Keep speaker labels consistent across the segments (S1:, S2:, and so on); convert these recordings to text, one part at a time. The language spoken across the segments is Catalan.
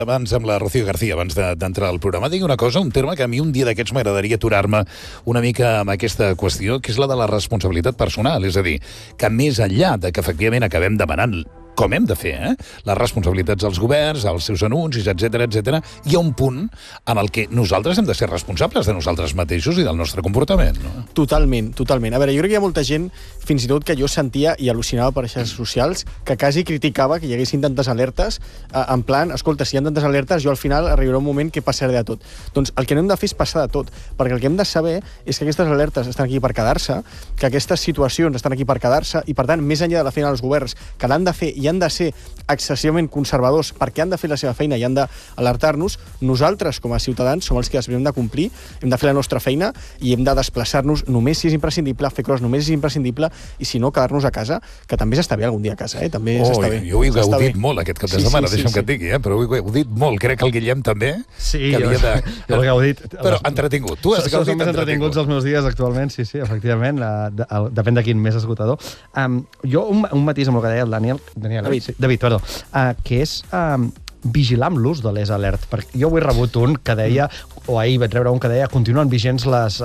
S1: Abans amb la Rocío García, abans d'entrar al programa, digui una cosa, un terme que a mi un dia d'aquests m'agradaria aturar-me una mica amb aquesta qüestió, que és la de la responsabilitat personal. És a dir, que més enllà de que efectivament acabem demanant com hem de fer, les responsabilitats dels governs, els seus anuncis, etc, hi ha un punt en el que nosaltres hem de ser responsables de nosaltres mateixos i del nostre comportament, no?
S2: Totalment. A veure, jo crec que hi ha molta gent, fins i tot que jo sentia i al·lucinava per xarxes socials, que quasi criticava que hi haguessin tantes alertes, en plan, escolta, si hi ha tantes alertes, jo al final arribarà un moment que passaré de tot. Doncs el que no hem de fer és passar de tot, perquè el que hem de saber és que aquestes alertes estan aquí per quedar-se, que aquestes situacions estan aquí per quedar-se, i per tant, més enllà de la feina dels governs, que l'han de fer i han de ser excessivament conservadors perquè han de fer la seva feina i han d'alertar-nos, nosaltres, com a ciutadans, som els que hem de complir, hem de fer la nostra feina i hem de desplaçar-nos només si és imprescindible, fer coses només si és imprescindible, i si no, quedar-nos a casa, que també s'està bé algun dia a casa, també s'està bé.
S1: Jo ho he gaudit molt aquest cap de setmana, deixa'm que et digui, però ho he gaudit molt. Crec que el Guillem també.
S3: Sí, jo l'he gaudit.
S1: Però entretingut. Tu has gaudit
S3: més entretinguts els meus dies actualment, sí, efectivament. Depèn de quin més esgotador. Jo, un matís amb el que deia el David, perdó, que és vigilar amb l'ús de les alertes. Perquè jo avui he rebut un que deia, o ahir vaig rebre un que deia, continuen vigents les...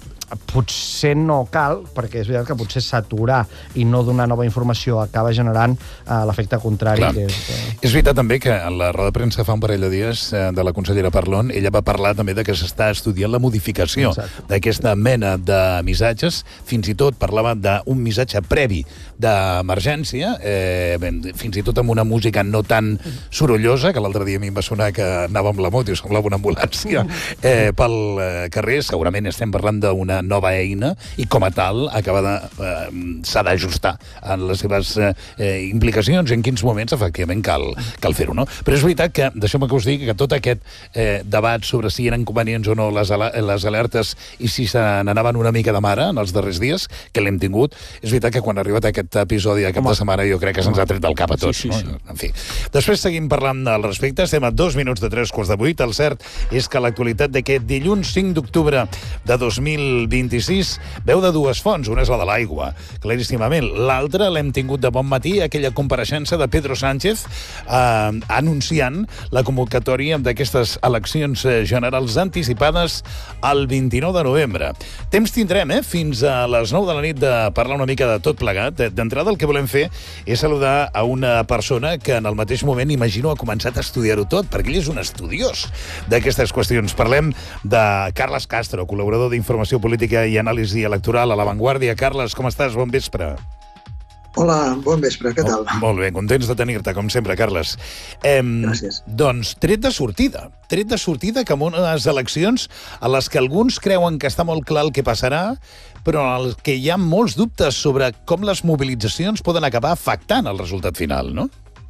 S3: Potser no cal, perquè és veritat que potser saturar i no donar nova informació acaba generant l'efecte contrari.
S1: És veritat també que en la roda de premsa fa un parell de dies de la consellera Parlon, ella va parlar també de que s'està estudiant la modificació d'aquesta mena de missatges. Fins i tot parlava d'un missatge previ d'emergència, fins i tot amb una música no tan sorollosa, que l'altre dia a mi em va sonar que anava amb la moto i semblava una ambulància pel carrer. Segurament estem parlant d'una nova eina i com a tal s'ha d'ajustar en les seves implicacions i en quins moments efectivament cal fer-ho, no? Però és veritat que, deixeu-me que us digui, que tot aquest debat sobre si eren convenients o no les alertes i si se n'anaven una mica de mare en els darrers dies, que l'hem tingut, és veritat que quan ha arribat aquest episodi de cap de setmana jo crec que se'ns ha tret del cap a tots. En fi. Després seguim parlant al respecte, estem a 2 minuts de 3:15. El cert és que l'actualitat d'aquest dilluns 5 d'octubre de 2026 veu de dues fonts. Una és la de l'aigua, claríssimament. L'altra l'hem tingut de bon matí, aquella compareixença de Pedro Sánchez anunciant la convocatòria d'aquestes eleccions generals anticipades el 29 de novembre. Temps tindrem, fins a les 9 de la nit de parlar una mica de tot plegat. D'entrada el que volem fer és saludar a una persona que en el mateix moment, imagino, ha començat a estudiar-ho tot, perquè ell és un estudiós d'aquestes qüestions. Parlem de Carles Castro, col·laborador d'Informació Política i Anàlisi Electoral a La Vanguardia. Carles, com estàs? Bon vespre.
S4: Hola, bon vespre, què tal?
S1: Molt bé, contents de tenir-te, com sempre, Carles.
S4: Gràcies.
S1: Doncs, tret de sortida que en unes eleccions a les que alguns creuen que està molt clar el que passarà, però en el que hi ha molts dubtes sobre com les mobilitzacions poden acabar afectant el resultat final, no?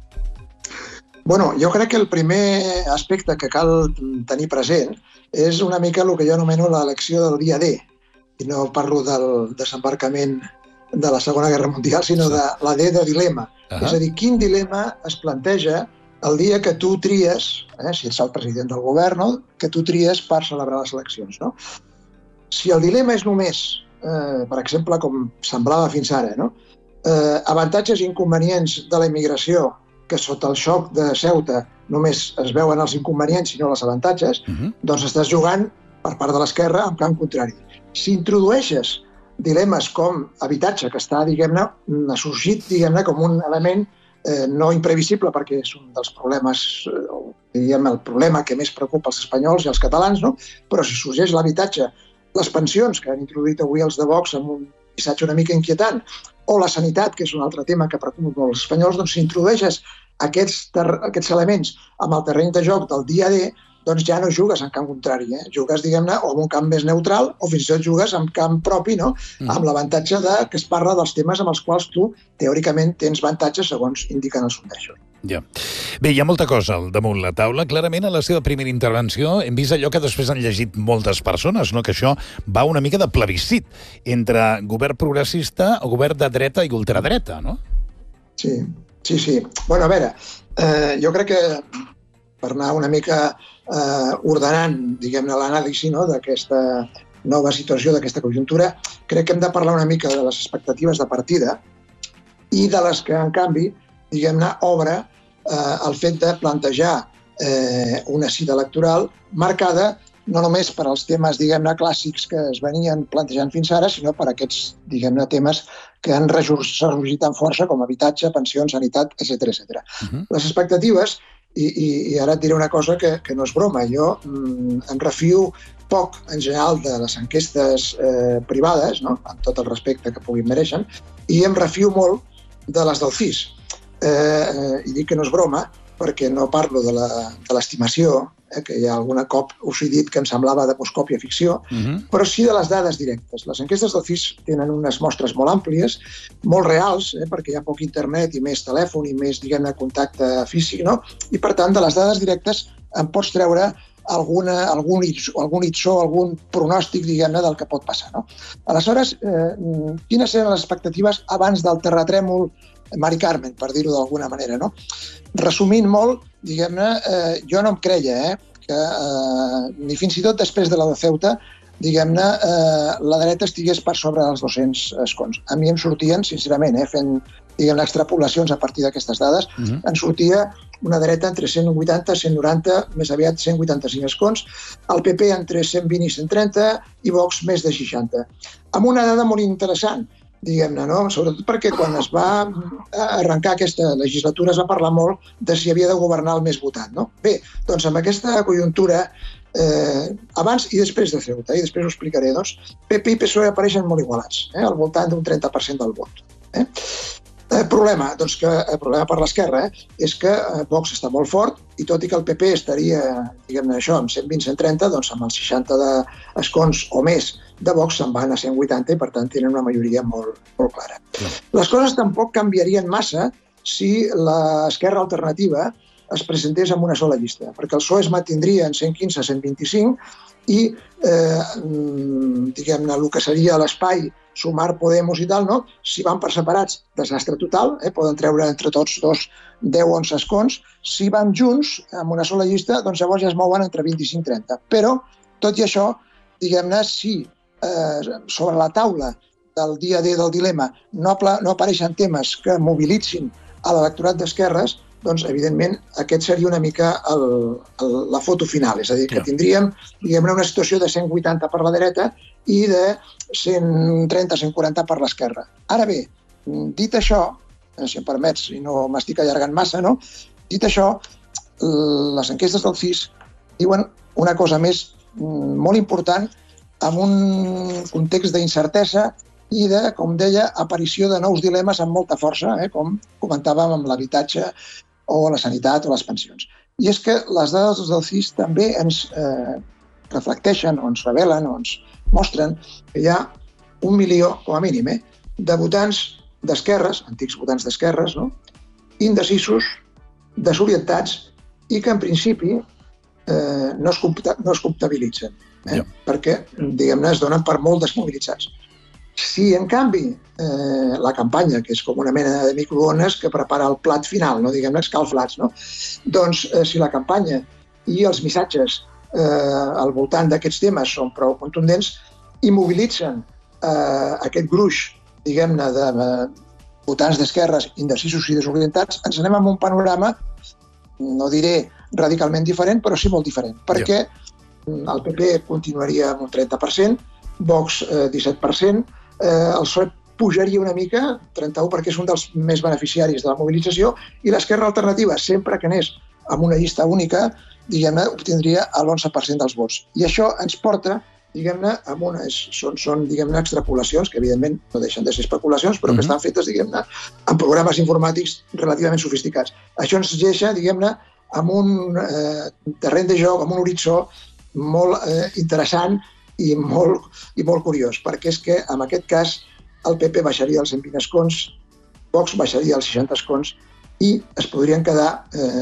S4: Bueno, jo crec que el primer aspecte que cal tenir present és una mica el que jo anomeno l'elecció del dia D. I no parlo del desembarcament de la Segona Guerra Mundial, sinó de la D de dilema. És a dir, quin dilema es planteja el dia que tu tries, si ets el president del govern, que tu tries per celebrar les eleccions. Si el dilema és només, per exemple, com semblava fins ara, avantatges i inconvenients de la immigració, que sota el xoc de Ceuta només es veuen els inconvenients i no els avantatges, doncs estàs jugant per part de l'esquerra en camp contrari. Si introdueixes dilemes com habitatge, que està, ha sorgit, com un element no imprevisible, perquè és un dels problemes, el problema que més preocupa els espanyols i els catalans, però si sorgeix l'habitatge, les pensions, que han introduït avui els de Vox amb un missatge una mica inquietant, o la sanitat, que és un altre tema que preocupa molt els espanyols, doncs si introdueixes aquests elements amb el terreny de joc del dia D, doncs ja no jugues en camp contrari, jugues, o en un camp més neutral, o fins i tot jugues en camp propi, amb l'avantatge que es parla dels temes amb els quals tu, teòricament, tens avantatges segons indiquen els sondejos.
S1: Ja. Bé, hi ha molta cosa al damunt la taula. Clarament, a la seva primera intervenció hem vist allò que després han llegit moltes persones, que això va una mica de plebiscit entre govern progressista o govern de dreta i ultradreta, no?
S4: Sí. Bueno, a veure, jo crec que per anar una mica ordenant, l'anàlisi d'aquesta nova situació, d'aquesta conjuntura, crec que hem de parlar una mica de les expectatives de partida i de les que, en canvi, obre el fet de plantejar una cita electoral marcada no només per als temes, diguem-ne, clàssics que es venien plantejant fins ara, sinó per aquests, diguem-ne, temes que han ressorgit amb força, com habitatge, pensions, sanitat, etc. Les expectatives, i ara et diré una cosa que no és broma, jo em refio poc, en general, de les enquestes privades, no? Amb tot el respecte que puguin mereixen, i em refio molt de les del CIS. I dic que no és broma perquè no parlo de l'estimació, que ja algun cop us he dit que em semblava demoscòpia ficció, però sí de les dades directes. Les enquestes del CIS tenen unes mostres molt àmplies, molt reals, perquè hi ha poc internet i més telèfon i més, diguem-ne, contacte físic, no? I, per tant, de les dades directes em pots treure algun hitsó, algun pronòstic, diguem-ne, del que pot passar, no? Aleshores, quines eren les expectatives abans del terratrèmol Mari Carmen, per dir-ho d'alguna manera, no? Resumint molt, diguem-ne, jo no em creia que ni fins i tot després de la de Ceuta, diguem-ne, la dreta estigués per sobre dels 200 escons. A mi em sortien, sincerament, fent, diguem-ne, extrapolacions a partir d'aquestes dades, em sortia una dreta entre 180, 190, més aviat 185 escons, el PP entre 120 i 130 i Vox més de 60. Amb una dada molt interessant, diguem-ne, no? Sobretot perquè quan es va arrencar aquesta legislatura es va parlar molt de si havia de governar el més votat, no? Bé, doncs amb aquesta conjuntura, abans i després de Ceuta, i després ho explicaré, doncs, PP i PSOE apareixen molt igualats, al voltant d'un 30% del vot. Problema per l'esquerra és que Vox està molt fort i tot i que el PP estaria, diguem-ne això, amb 120-130, doncs amb els 60 escons o més de Vox se'n van a 180 i per tant tenen una majoria molt clara. Les coses tampoc canviarien massa si l'esquerra alternativa es presentés amb una sola llista, perquè el PSOE es mantindria en 115-125 i, diguem-ne, el que seria l'espai Sumar, Podemos i tal, no? Si van per separats, desastre total, poden treure entre tots 10-11 escons. Si van junts, amb una sola llista, doncs llavors ja es mouen entre 25-30. Però, tot i això, diguem-ne, si sobre la taula del dia D del dilema no apareixen temes que mobilitzin a l'electorat d'esquerres, doncs, evidentment, aquest seria una mica la foto final. És a dir, que tindríem, diguem-ne, una situació de 180 per la dreta i de 130-140 per l'esquerra. Ara bé, dit això, si em permets, i no m'estic allargant massa, no? Dit això, les enquestes del CIS diuen una cosa més molt important en un context d'incertesa i de, com deia, aparició de nous dilemes amb molta força, com comentàvem amb l'habitatge o la sanitat o les pensions. I és que les dades del CIS també ens reflecteixen o ens revelen o ens mostren que hi ha 1 milió, com a mínim, de votants d'esquerres, antics votants d'esquerres, no? Indecisos, desorientats i que en principi no es comptabilitzen, perquè, diguem-ne, es donen per molt desmobilitzats. Si, en canvi, la campanya, que és com una mena de microones que prepara el plat final, no, diguem-ne, escalflats, no? Doncs, si la campanya i els missatges al voltant d'aquests temes són prou contundents i mobilitzen aquest gruix, diguem-ne, de votants d'esquerres indecisos i desorientats, ens anem amb un panorama, no diré radicalment diferent, però sí molt diferent, perquè el PP continuaria amb un 30%, Vox 17%, el PSOE pujaria una mica, 31%, perquè és un dels més beneficiaris de la mobilització, i l'esquerra alternativa, sempre que anés amb una llista única, diguem-ne, obtindria l'11% dels vots. I això ens porta, diguem-ne, amb són diguem-ne, extrapolacions, que evidentment no deixen de ser especulacions, però que estan fetes, diguem-ne, amb programes informàtics relativament sofisticats. Això ens deixa, diguem-ne, amb un terreny de joc, amb un horitzó molt interessant i molt curiós, perquè és que, en aquest cas, el PP baixaria els 120 escons, Vox baixaria els 60 escons i es podrien quedar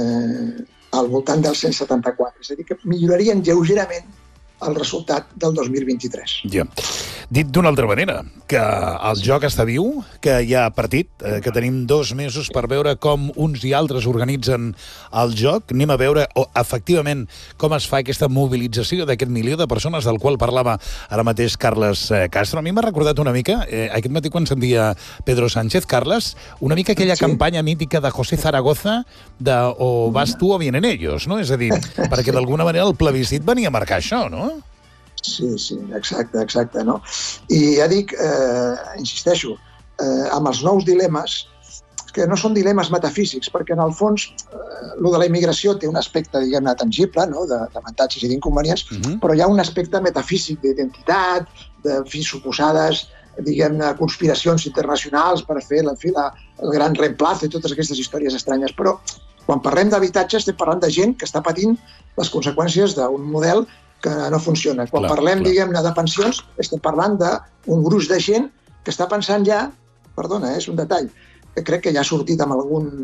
S4: al voltant dels 174. És a dir, que millorarien lleugerament el resultat del 2023.
S1: Ja. Dit d'una altra manera, que el joc està viu, que hi ha partit, que tenim 2 mesos per veure com uns i altres organitzen el joc. Anem a veure efectivament com es fa aquesta mobilització d'aquest milió de persones del qual parlava ara mateix Carles Castro. A mi m'ha recordat una mica, aquest matí quan sentia Pedro Sánchez, Carles, una mica aquella campanya mítica de José Zaragoza de o vas tu o vienen ellos, no? És a dir, perquè d'alguna manera el plebiscit venia a marcar això, no?
S4: Sí, exacte, no? I ja dic, insisteixo, amb els nous dilemes, que no són dilemes metafísics, perquè en el fons lo de la immigració té un aspecte, diguem-ne, tangible, no? D'avantatges i d'inconvenients, però hi ha un aspecte metafísic d'identitat, de suposades, diguem-ne, conspiracions internacionals per fer el gran reemplazo i totes aquestes històries estranyes. Però quan parlem d'habitatge estem parlant de gent que està patint les conseqüències d'un model que no funciona. Quan parlem, diguem-ne, de pensions, estem parlant d'un gruix de gent que està pensant ja, perdona, és un detall, que crec que ja ha sortit amb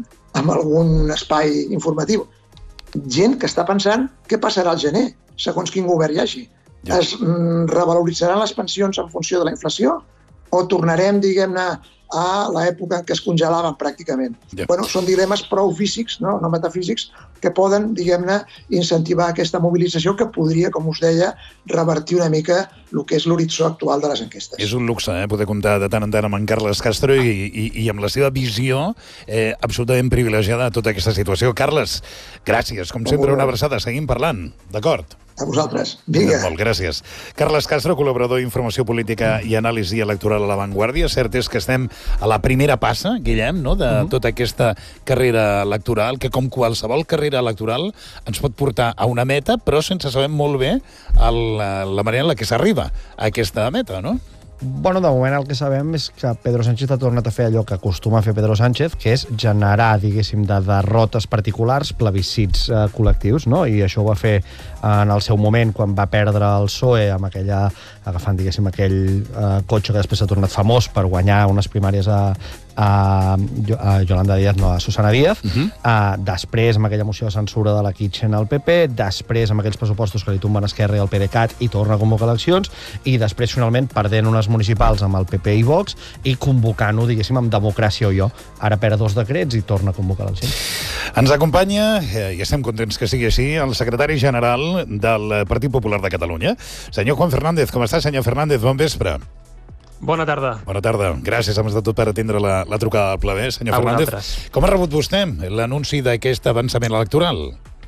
S4: algun espai informatiu, gent que està pensant què passarà al gener, segons quin govern hi hagi. Es revaloritzaran les pensions en funció de la inflació o tornarem, diguem-ne, a l'època en què es congelaven pràcticament. Bueno, són dilemes prou físics, no metafísics, que poden, diguem-ne, incentivar aquesta mobilització que podria, com us deia, revertir una mica el que és l'horitzó actual de les enquestes.
S1: És un luxe, poder comptar de tant en tant amb en Carles Castro i amb la seva visió absolutament privilegiada de tota aquesta situació. Carles, gràcies. Com sempre, una abraçada. Seguim parlant, d'acord?
S4: A vosaltres. Vinga.
S1: Molt, gràcies. Carles Castro, col·laborador d'informació política i anàlisi electoral a La Vanguardia. Cert és que estem a la primera passa, Guillem, no?, de tota aquesta carrera electoral, que com qualsevol carrera electoral ens pot portar a una meta, però sense saber molt bé la manera en la que s'arriba a aquesta meta, no?
S3: Bueno, de moment el que sabem és que Pedro Sánchez ha tornat a fer allò que acostuma a fer Pedro Sánchez, que és generar, diguéssim, de derrotes particulars, plebiscits col·lectius, no? I això ho va fer en el seu moment quan va perdre el PSOE amb agafant, diguéssim, aquell cotxe que després s'ha tornat famós per guanyar unes primàries a Yolanda Díaz, no, a Susana Díaz, després amb aquella moció de censura de la Kitchen al PP, després amb aquells pressupostos que li tomben Esquerra i el PDeCAT i torna a convocar eleccions, i després finalment perdent unes municipals amb el PP i Vox i convocant-ho, diguéssim, amb democràcia o jo. Ara perd 2 decrets i torna a convocar eleccions.
S1: Ens acompanya, i estem contents que sigui així, el secretari general del Partit Popular de Catalunya, senyor Juan Fernández. Com està, senyor Fernández? Bon vespre.
S5: Bona tarda.
S1: Bona tarda. Gràcies, abans de tot, per atendre la trucada del ple, senyor Fernández.
S5: Vosaltres.
S1: Com ha rebut vostè l'anunci d'aquest avançament electoral?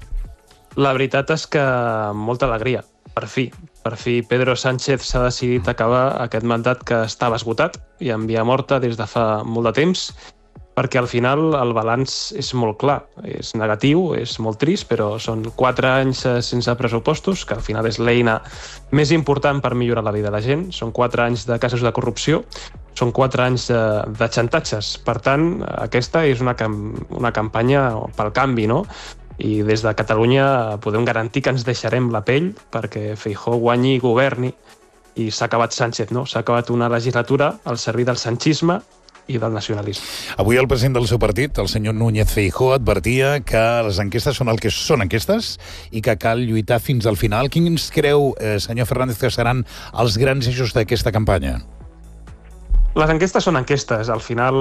S5: La veritat és que molta alegria, per fi. Per fi Pedro Sánchez s'ha decidit acabar aquest mandat que estava esgotat i en via morta des de fa molt de temps, perquè al final el balanç és molt clar. És negatiu, és molt trist, però són 4 anys sense pressupostos, que al final és l'eina més important per millorar la vida de la gent. Són 4 anys de casos de corrupció, són 4 anys de xantatges. Per tant, aquesta és una campanya pel canvi, no? I des de Catalunya podem garantir que ens deixarem la pell perquè Feijóo guanyi i governi. I s'ha acabat Sánchez, no? S'ha acabat una legislatura al servei del sanchisme i del nacionalisme.
S1: Avui el president del seu partit, el senyor Núñez Feijóo, advertia que les enquestes són el que són enquestes i que cal lluitar fins al final. Quins creu, senyor Fernández, que seran els grans eixos d'aquesta campanya?
S5: Les enquestes són enquestes. Al final,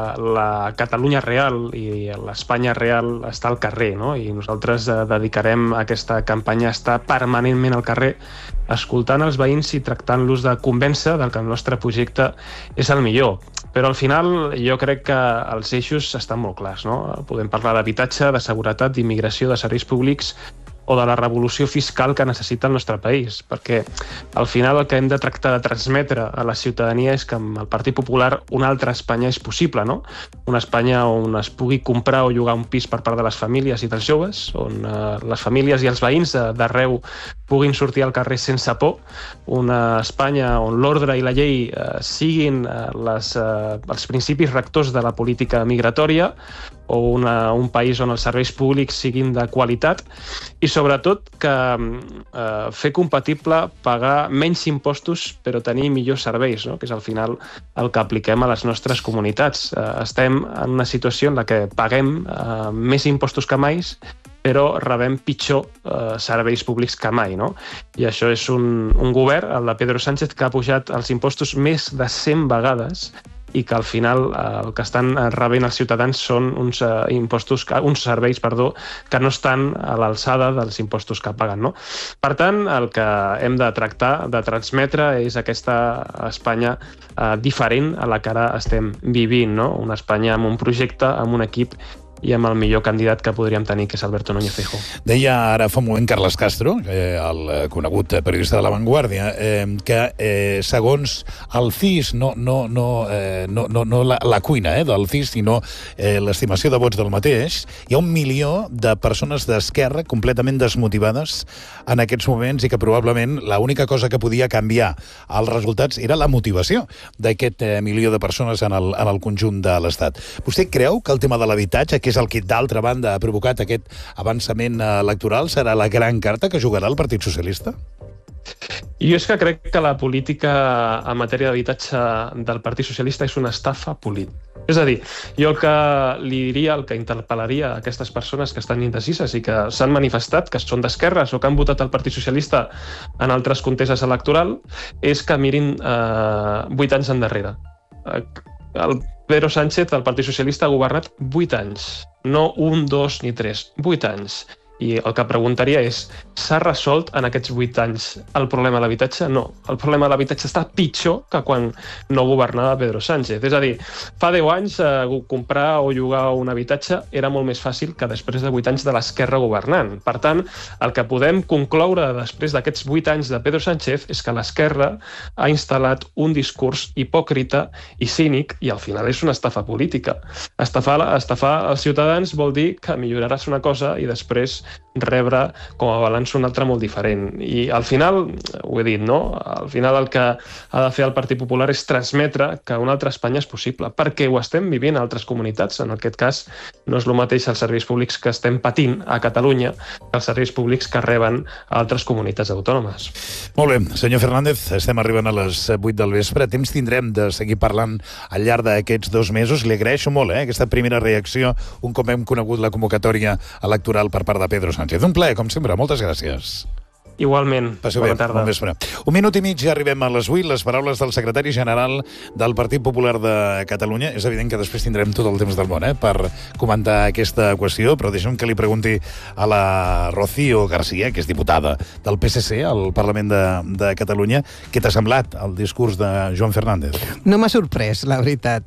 S5: la Catalunya real i l'Espanya real està al carrer, no? I nosaltres dedicarem aquesta campanya a estar permanentment al carrer, escoltant els veïns i tractant-los de convèncer del que el nostre projecte és el millor. Però al final jo crec que els eixos estan molt clars, no? Podem parlar d'habitatge, de seguretat, d'immigració, de serveis públics o de la revolució fiscal que necessita el nostre país, perquè al final el que hem de tractar de transmetre a la ciutadania és que amb el Partit Popular una altra Espanya és possible, no? Una Espanya on es pugui comprar o llogar un pis per part de les famílies i dels joves, on les famílies i els veïns d'arreu puguin sortir al carrer sense por, una Espanya on l'ordre i la llei siguin els principis rectors de la política migratòria, o un país on els serveis públics siguin de qualitat i sobretot que fer compatible pagar menys impostos però tenir millors serveis, no? Que és al final el que apliquem a les nostres comunitats. Estem en una situació en la que paguem més impostos que mai, però rebem pitjor serveis públics que mai, no? I això és un govern, el de Pedro Sánchez, que ha pujat els impostos més de 100 vegades i que al final el que estan rebent els ciutadans són uns serveis que no estan a l'alçada dels impostos que paguen, no? Per tant, el que hem de tractar, de transmetre, és aquesta Espanya diferent a la que ara estem vivint, no? Una Espanya amb un projecte, amb un equip i amb el millor candidat que podríem tenir, que és Alberto Núñez Feijóo.
S1: Deia ara fa un moment Carles Castro, el conegut periodista de La Vanguardia, que segons el CIS, no la cuina del CIS, sinó l'estimació de vots del mateix, hi ha 1 milió de persones d'esquerra completament desmotivades en aquests moments i que probablement l'única cosa que podia canviar els resultats era la motivació d'aquest milió de persones en el conjunt de l'Estat. Vostè creu que el tema de l'habitatge, que és el que d'altra banda ha provocat aquest avançament electoral, serà la gran carta que jugarà el Partit Socialista?
S5: Jo és que crec que la política en matèria d'habitatge del Partit Socialista és una estafa política. És a dir, jo el que li diria, el que interpel·laria a aquestes persones que estan indecises i que s'han manifestat, que són d'esquerres o que han votat el Partit Socialista en altres conteses electorals, és que mirin 8 anys endarrere. El Pedro Sánchez, el Partit Socialista, ha governat 8 anys. No 1, 2 ni 3, 8 anys. I el que preguntaria és, s'ha resolt en aquests 8 anys el problema de l'habitatge? No. El problema de l'habitatge està pitjor que quan no governava Pedro Sánchez. És a dir, fa 10 anys comprar o llogar un habitatge era molt més fàcil que després de 8 anys de l'esquerra governant. Per tant, el que podem concloure després d'aquests 8 anys de Pedro Sánchez és que l'esquerra ha instal·lat un discurs hipòcrita i cínic i al final és una estafa política. Estafar els ciutadans vol dir que milloraràs una cosa i després rebre com a balanç un altre molt diferent. I al final, ho he dit, no? Al final el que ha de fer el Partit Popular és transmetre que una altra Espanya és possible, perquè ho estem vivint a altres comunitats. En aquest cas, no és el mateix els serveis públics que estem patint a Catalunya que els serveis públics que reben a altres comunitats autònomes.
S1: Molt bé, senyor Fernández, estem arribant a les 8 del vespre. Temps tindrem de seguir parlant al llarg d'aquests 2 mesos. Li agraeixo molt aquesta primera reacció, un cop hem conegut la convocatòria electoral per part de Pedro Sánchez. Un plaer, com sempre. Moltes gràcies.
S5: Igualment.
S1: Passeu bé, bon vespre. 1 minut i mig, ja arribem a les 8. Les paraules del secretari general del Partit Popular de Catalunya. És evident que després tindrem tot el temps del món per comentar aquesta qüestió, però deixa'm que li pregunti a la Rocío García, que és diputada del PSC al Parlament de Catalunya, què t'ha semblat el discurs de Joan Fernández?
S6: No m'ha sorprès, la veritat.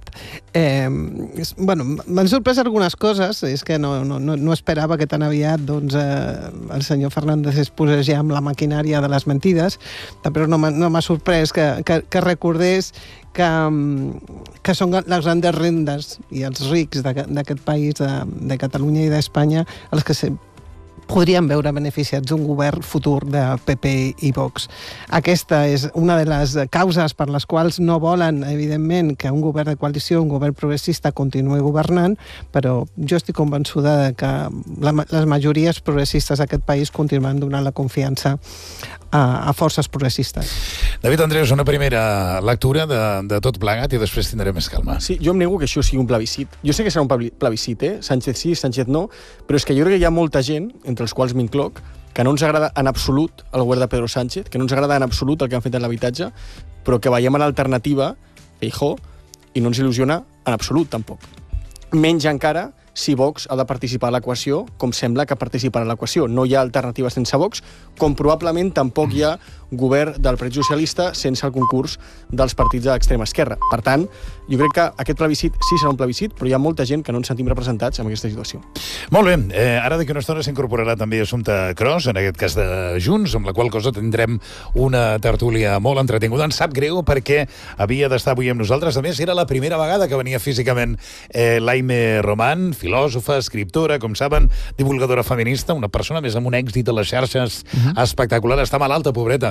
S6: M'han sorprès algunes coses. És que no esperava que tan aviat el senyor Fernández es posés ja amb la maquinària de les mentides, però no m'ha sorprès que recordés que són les grandes rendes i els rics d'aquest país, de Catalunya i d'Espanya, els que podrien veure beneficiats d'un govern futur de PP i Vox. Aquesta és una de les causes per les quals no volen, evidentment, que un govern de coalició, un govern progressista, continuï governant, però jo estic convençuda que les majories progressistes d'aquest país continuaran donant la confiança a forces progressistes.
S1: David Andreus, una primera lectura de tot plegat i després tindrem més calma.
S2: Sí, jo em nego que això sigui un plebiscit. Jo sé que serà un plebiscit, Sánchez sí, Sánchez no, però és que jo crec que hi ha molta gent, entre els quals m'incloc, que no ens agrada en absolut el govern de Pedro Sánchez, que no ens agrada en absolut el que han fet en l'habitatge, però que veiem a l'alternativa, Feijóo, i no ens il·lusiona en absolut, tampoc. Menys encara si Vox ha de participar a l'equació, com sembla que participarà a l'equació. No hi ha alternativa sense Vox, com probablement tampoc hi ha govern del Partit Socialista sense el concurs dels partits de l'extrema esquerra. Per tant, jo crec que aquest plebiscit sí serà un plebiscit, però hi ha molta gent que no ens sentim representats en aquesta situació.
S1: Molt bé, ara d'aquí una estona s'incorporarà també Assumpta Cros, en aquest cas de Junts, amb la qual cosa tindrem una tertúlia molt entretinguda. Ens sap greu perquè havia d'estar avui amb nosaltres. A més, era la primera vegada que venia físicament l'Aime Román, filòsofa, escriptora, com saben, divulgadora feminista, una persona més amb un èxit a les xarxes espectacular. Està malalta, pobreta,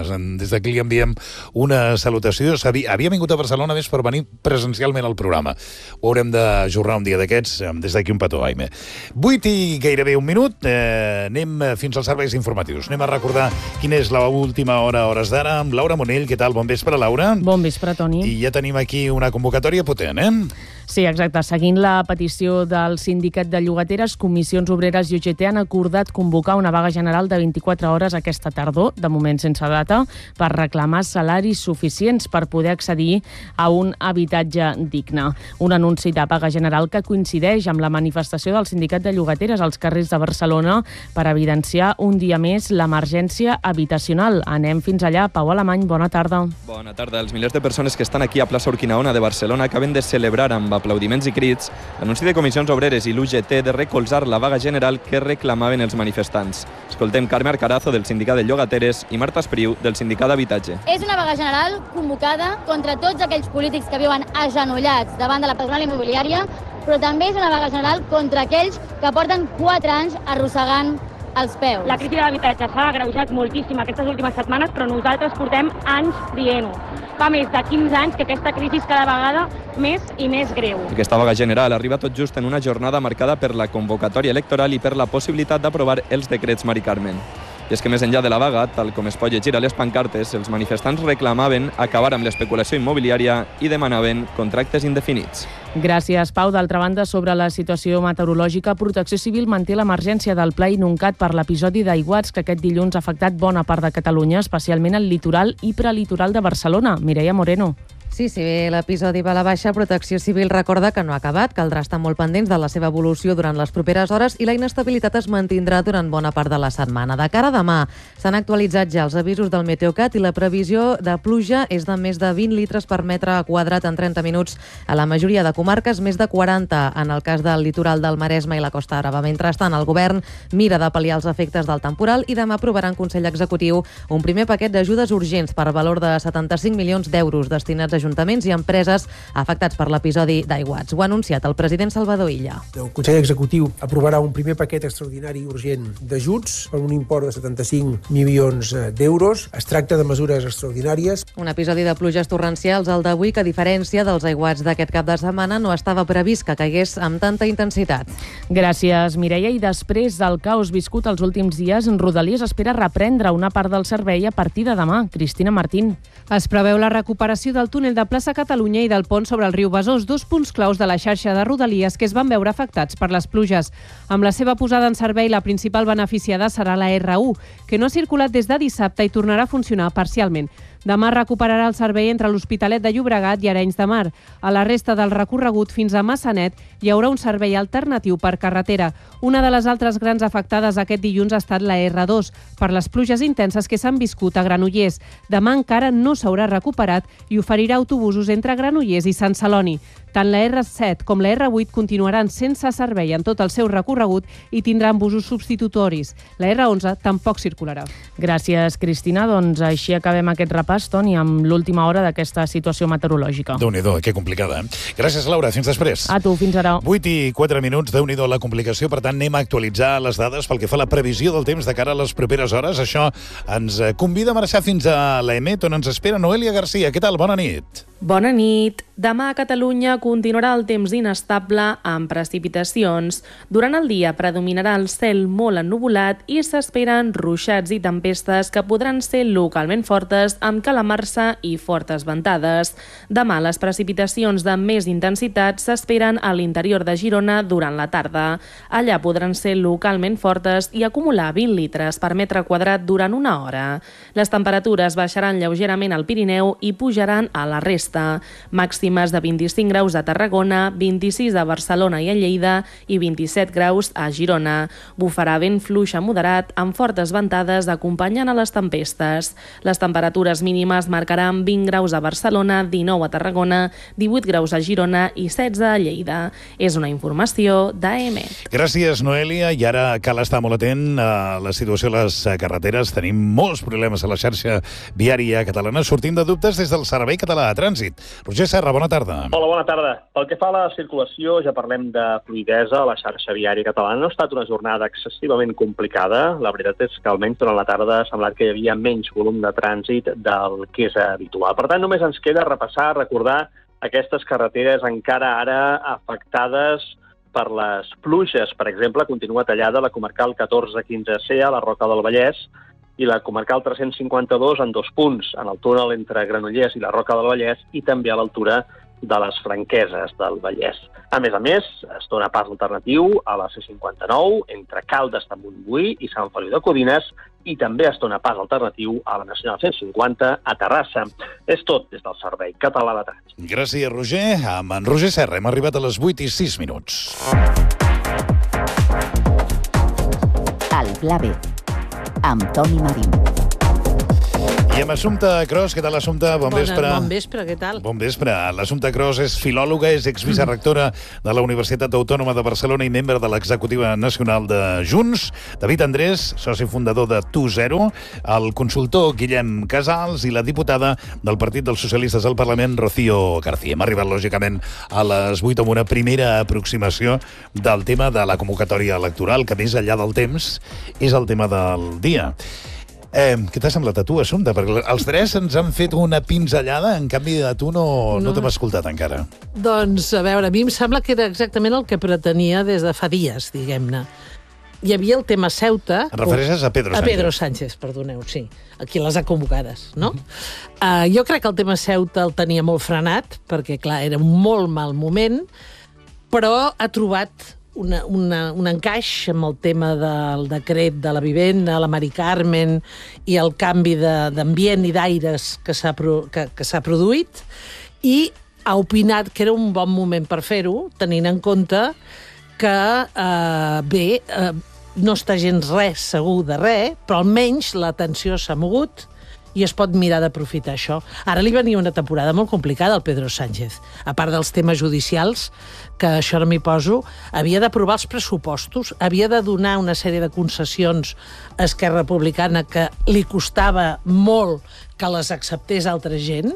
S1: Des d'aquí li enviem una salutació. Havia vingut a Barcelona més per venir presencialment al programa. Ho haurem d'ajornar un dia d'aquests. Des d'aquí un petó, Aime. 8 i gairebé un minut. Anem fins als serveis informatius. Anem a recordar quina és l'última hora, a hores d'ara, amb Laura Monell. Què tal? Bon vespre, Laura.
S7: Bon vespre, Toni.
S1: I ja tenim aquí una convocatòria potent,
S7: Sí, exacte. Seguint la petició del Sindicat de Llogateres, Comissions Obreres i UGT han acordat convocar una vaga general de 24 hores aquesta tardor, de moment sense data, per reclamar salaris suficients per poder accedir a un habitatge digne. Un anunci de vaga general que coincideix amb la manifestació del Sindicat de Llogateres als carrers de Barcelona per evidenciar un dia més l'emergència habitacional. Anem fins allà. Pau Alemany, bona tarda.
S8: Bona tarda. Els milers de persones que estan aquí a plaça Urquinaona de Barcelona acaben de celebrar amb aplaudiments i crits l'anunci de Comissions Obreres i l'UGT de recolzar la vaga general que reclamaven els manifestants. Escoltem Carme Arcarazo, del Sindicat de Llogateres, i Marta Espriu, del Sindicat d'Habitatge.
S9: És una vaga general convocada contra tots aquells polítics que viuen agenollats davant de la patronal immobiliària, però també és una vaga general contra aquells que porten 4 anys arrossegant els peus.
S10: La crisi de l'habitatge s'ha agreujat moltíssim aquestes últimes setmanes, però nosaltres portem anys dient-ho. Fa més de 15 anys que aquesta crisi és cada vegada més i més greu.
S8: Aquesta vaga general arriba tot just en una jornada marcada per la convocatòria electoral i per la possibilitat d'aprovar els decrets Mari Carmen. I és que més enllà de la vaga, tal com es pot llegir a les pancartes, els manifestants reclamaven acabar amb l'especulació immobiliària i demanaven contractes indefinits.
S7: Gràcies, Pau. D'altra banda, sobre la situació meteorològica, Protecció Civil manté l'emergència del Pla Inuncat per l'episodi d'aiguats que aquest dilluns ha afectat bona part de Catalunya, especialment el litoral i prelitoral de Barcelona. Mireia Moreno.
S11: Sí, si bé l'episodi va a la baixa, Protecció Civil recorda que no ha acabat, caldrà estar molt pendents de la seva evolució durant les properes hores i la inestabilitat es mantindrà durant bona part de la setmana. De cara a demà, s'han actualitzat ja els avisos del Meteocat i la previsió de pluja és de més de 20 litres per metre quadrat en 30 minuts a la majoria de comarques, més de 40 en el cas del litoral del Maresme i la Costa Brava. Mentrestant, el govern mira de pal·liar els efectes del temporal i demà aprovarà en Consell Executiu un primer paquet d'ajudes urgents per valor de 75 milions d'euros destinats a ajuntaments i empreses afectats per l'episodi d'aiguats. Ho ha anunciat el president Salvador Illa.
S12: El Consell Executiu aprovarà un primer paquet extraordinari urgent d'ajuts per un import de 75 milions d'euros. Es tracta de mesures extraordinàries.
S11: Un episodi de pluges torrencials, el d'avui, que a diferència dels aiguats d'aquest cap de setmana no estava previst que caigués amb tanta intensitat.
S7: Gràcies, Mireia. I després del caos viscut els últims dies, Rodalies espera reprendre una part del servei a partir de demà. Cristina Martín.
S13: Es preveu la recuperació del túnel de plaça Catalunya i del pont sobre el riu Besòs, 2 punts claus de la xarxa de Rodalies que es van veure afectats per les pluges. Amb la seva posada en servei, la principal beneficiada serà la R1, que no ha circulat des de dissabte i tornarà a funcionar parcialment. Demà recuperarà el servei entre l'Hospitalet de Llobregat i Arenys de Mar. A la resta del recorregut fins a Massanet hi haurà un servei alternatiu per carretera. Una de les altres grans afectades aquest dilluns ha estat la R2, per les pluges intenses que s'han viscut a Granollers. Demà encara no s'haurà recuperat i oferirà autobusos entre Granollers i Sant Celoni. Tant la R7 com la R8 continuaran sense servei en tot el seu recorregut i tindran busos substitutoris. La R11 tampoc circularà.
S7: Gràcies, Cristina. Doncs així acabem aquest repàs, Toni, amb l'última hora d'aquesta situació meteorològica.
S1: Déu-n'hi-do, que complicada. Gràcies, Laura. Fins després.
S7: A tu, fins ara.
S1: 8 i 4 minuts, Déu-n'hi-do la complicació. Per tant, anem a actualitzar les dades pel que fa a la previsió del temps de cara a les properes hores. Això ens convida a marxar fins a l'EMET, on ens espera Noelia Garcia. Què tal? Bona nit.
S14: Bona nit. Demà a Catalunya continuarà el temps inestable amb precipitacions. Durant el dia predominarà el cel molt ennuvolat i s'esperen ruixats i tempestes que podran ser localment fortes amb calamarsa i fortes ventades. Demà les precipitacions de més intensitat s'esperen a l'interior de Girona durant la tarda. Allà podran ser localment fortes i acumular 20 litres per metre quadrat durant una hora. Les temperatures baixaran lleugerament al Pirineu i pujaran a la resta. Màximes de 25 graus a Tarragona, 26 a Barcelona i a Lleida i 27 graus a Girona. Bufarà vent fluix a moderat amb fortes ventades acompanyant a les tempestes. Les temperatures mínimes marcaran 20 graus a Barcelona, 19 a Tarragona, 18 graus a Girona i 16 a Lleida. És una informació d'EMET.
S1: Gràcies, Noelia. I ara cal estar molt atent a la situació a les carreteres. Tenim molts problemes a la xarxa viària catalana. Sortim de dubtes des del Servei Català de Trànsit. trànsit. Roger Serra, bona tarda.
S15: Hola, bona tarda. Pel que fa a la circulació, ja parlem de fluïdesa. La xarxa viària catalana no ha estat una jornada excessivament complicada. La veritat és que almenys durant la tarda ha semblat que hi havia menys volum de trànsit del que és habitual. Per tant, només ens queda repassar, recordar aquestes carreteres encara ara afectades per les pluges. Per exemple, continua tallada la comarcal 1415C a la Roca del Vallès i la comarcal 352 en 2 punts, en el túnel entre Granollers i la Roca del Vallès i també a l'altura de les Franqueses del Vallès. A més, es dona pas alternatiu a la C59 entre Caldes de Montbui i Sant Feliu de Codines i també es dona pas alternatiu a la Nacional 150 a Terrassa. És tot des del Servei Català de Trànsit.
S1: Gràcies, Roger. Amb en Roger Serra hem arribat a les 8:06.
S16: El Pla B, amb Toni Marín.
S1: I amb Assumpta Cros, què tal, Assumpta? Bon vespre.
S17: Bon vespre, què tal?
S1: Bon vespre. L'Assumpta Cros és filòloga, és exvicerectora de la Universitat Autònoma de Barcelona i membre de l'Executiva Nacional de Junts. David Andrés, soci fundador de Tu0, el consultor Guillem Casals i la diputada del Partit dels Socialistes al Parlament, Rocío García. Hem arribat, lògicament, a les 8 amb una primera aproximació del tema de la convocatòria electoral, que més enllà del temps és el tema del dia. Què t'ha semblat a tu, Assumpta? Perquè els tres ens han fet una pinzellada, en canvi a tu no t'hem escoltat encara.
S17: Doncs, a veure, a mi em sembla que era exactament el que pretenia des de fa dies, diguem-ne. Hi havia el tema Ceuta...
S1: Et refereixes a Pedro Sánchez?
S17: A Pedro Sánchez, perdoneu, sí. Aquí les ha convocades, no? Jo crec que el tema Ceuta el tenia molt frenat, perquè, clar, era un molt mal moment, però ha trobat un encaix amb el tema del decret de la vivenda, la Mari Carmen i el canvi d'ambient i d'aires que s'ha produït, i ha opinat que era un bon moment per fer-ho, tenint en compte que, no està gens res segur de res, però almenys la tensió s'ha mogut i es pot mirar d'aprofitar això. Ara li venia una temporada molt complicada al Pedro Sánchez. A part dels temes judicials, que això no m'hi poso, havia d'aprovar els pressupostos, havia de donar una sèrie de concessions a Esquerra Republicana que li costava molt que les acceptés altra gent,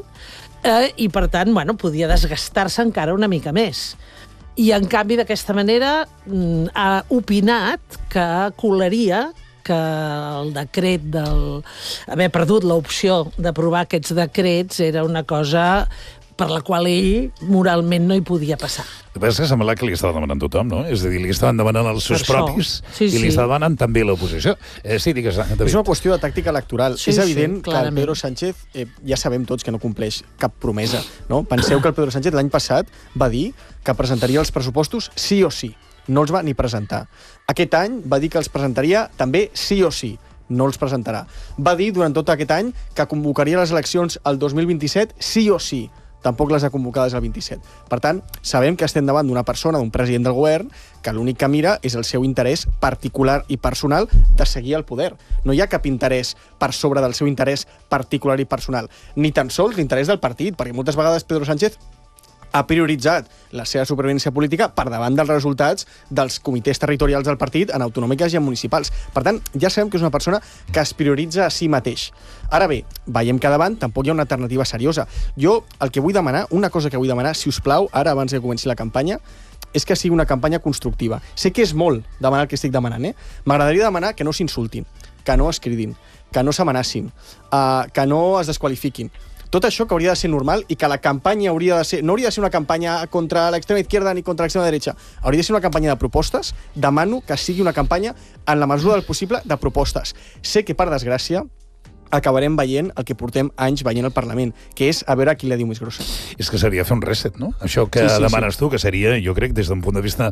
S17: i per tant, podia desgastar-se encara una mica més. I en canvi, d'aquesta manera, ha opinat que colaria que el decret haver perdut l'opció d'aprovar aquests decrets era una cosa per la qual ell moralment no hi podia passar.
S1: El que passa és que sembla que li estava demanant tothom, no? És a dir, li estaven demanant els seus propis i li estava demanant també l'oposició. Sí, digues, David.
S2: És una qüestió de tàctica electoral. És evident que el Pedro Sánchez, ja sabem tots que no compleix cap promesa, no? Penseu que el Pedro Sánchez l'any passat va dir que presentaria els pressupostos sí o sí. No els va ni presentar. Aquest any va dir que els presentaria també sí o sí. No els presentarà. Va dir durant tot aquest any que convocaria les eleccions el 2027 sí o sí. Tampoc les ha convocades el 27. Per tant, sabem que estem davant d'una persona, d'un president del govern, que l'únic que mira és el seu interès particular i personal de seguir al poder. No hi ha cap interès per sobre del seu interès particular i personal. Ni tan sols l'interès del partit, perquè moltes vegades Pedro Sánchez ha prioritzat la seva supervivència política per davant dels resultats dels comitès territorials del partit en autonòmiques i en municipals. Per tant, ja sabem que és una persona que es prioritza a si mateix. Ara bé, veiem que davant tampoc hi ha una alternativa seriosa. Jo el que vull demanar, una cosa que vull demanar, si us plau, ara abans que comenci la campanya, és que sigui una campanya constructiva. Sé que és molt demanar el que estic demanant, M'agradaria demanar que no s'insultin, que no es cridin, que no s'amenacin, que no es desqualifiquin. Tot això que hauria de ser normal i que la campanya no hauria de ser una campanya contra l'extrema izquierda ni contra l'extrema dreta. Hauria de ser una campanya de propostes. Demano que sigui una campanya, en la mesura del possible, de propostes. Sé que, per desgràcia, acabarem veient el que portem anys veient al Parlament, que és a veure qui la diu més grossa.
S1: És que seria fer un reset, no? Això que demanes tu, que seria, jo crec, des d'un punt de vista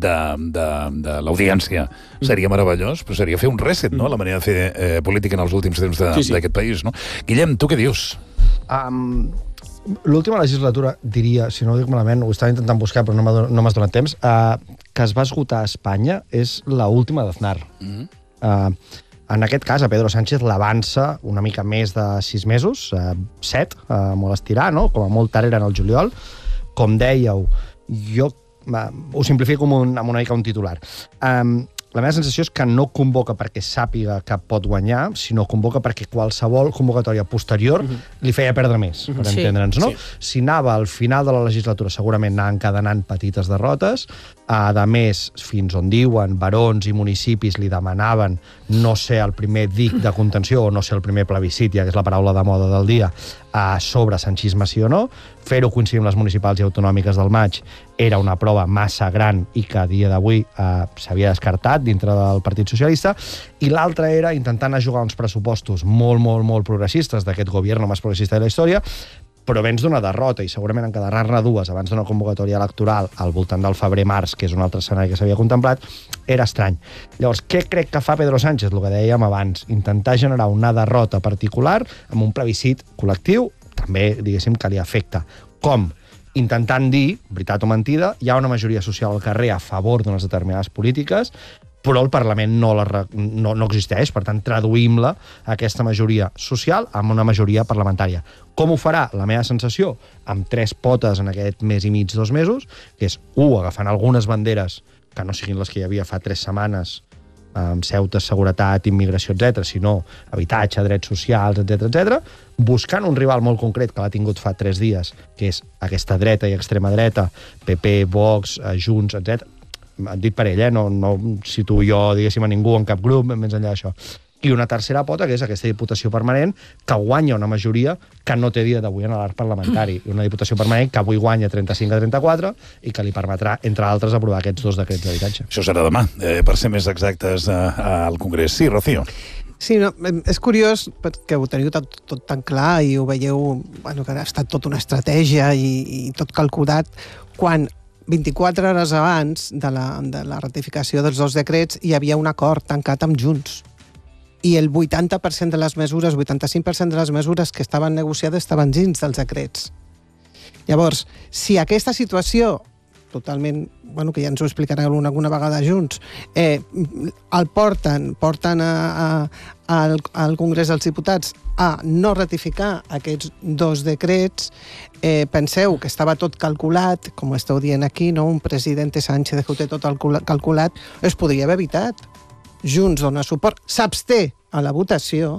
S1: de l'audiència, seria meravellós, però seria fer un reset, no?, la manera de fer política en els últims temps d'aquest país, no? Guillem, tu què dius?
S3: L'última legislatura, diria, si no ho dic malament, ho estava intentant buscar però no m'has donat temps, que es va esgotar a Espanya és l'última d'Aznar. En aquest cas, a Pedro Sánchez l'avança una mica més de 6 mesos, 7, molt estirar, no? Com a molt tard era en el juliol. Com dèieu, jo ho simplifico amb una mica un titular. la meva sensació és que no convoca perquè sàpiga que pot guanyar, sinó convoca perquè qualsevol convocatòria posterior li feia perdre més, per entendre'ns, no? Si anava al final de la legislatura, segurament anava encadenant petites derrotes, a més, fins on diuen, barons i municipis li demanaven no ser el primer dic de contenció o no ser el primer plebiscit, ja que és la paraula de moda del dia, sobre sanchisme sí o no. Fer-ho coincidir amb les municipals i autonòmiques del maig era una prova massa gran i que a dia d'avui s'havia descartat dintre del Partit Socialista, i l'altra era intentant jugar uns pressupostos molt progressistes d'aquest govern més progressista de la història, però vens d'una derrota, i segurament en quedar-ne dues abans d'una convocatòria electoral al voltant del febrer-març, que és un altre escenari que s'havia contemplat, era estrany. Llavors, què crec que fa Pedro Sánchez? El que dèiem abans, intentar generar una derrota particular amb un plebiscit col·lectiu, també, diguéssim, que li afecta. Com? Intentant dir, veritat o mentida, hi ha una majoria social al carrer a favor d'unes determinades polítiques, però el Parlament no existeix. Per tant, traduïm-la, aquesta majoria social, amb una majoria parlamentària. Com ho farà? La meva sensació, amb 3 potes en aquest mes i mig, 2 mesos, que és, agafant algunes banderes que no siguin les que hi havia fa 3 setmanes, amb Ceuta, seguretat, immigració, etc., sinó habitatge, drets socials, etc., buscant un rival molt concret que l'ha tingut fa 3 dies, que és aquesta dreta i extrema dreta, PP, Vox, Junts, etc., dit per ell, no situo jo, diguéssim, a ningú en cap grup, més enllà d'això. I una tercera pota, que és aquesta diputació permanent, que guanya una majoria que no té dia d'avui en l'arc parlamentari. I una diputació permanent que avui guanya 35 a 34 i que li permetrà, entre altres, aprovar aquests 2 decrets d'habitatge.
S1: Això serà demà, per ser més exactes, al Congrés. Sí, Rocío.
S6: Sí, no, és curiós perquè ho teniu tot tan clar i ho veieu, bueno, que ha estat tota una estratègia i tot calculat, quan 24 hores abans de la ratificació dels 2 decrets hi havia un acord tancat amb Junts. I el 80% de les mesures, 85% de les mesures que estaven negociades estaven dins dels decrets. Llavors, si aquesta situació, totalment, bueno, que ja ens ho explicarà alguna vegada Junts, el porten al Congrés dels Diputats a no ratificar aquests 2 decrets, penseu que estava tot calculat, com esteu dient aquí, no? Un president Sánchez que ho té tot calculat, es podria haver evitat. Junts dona suport, s'absté a la votació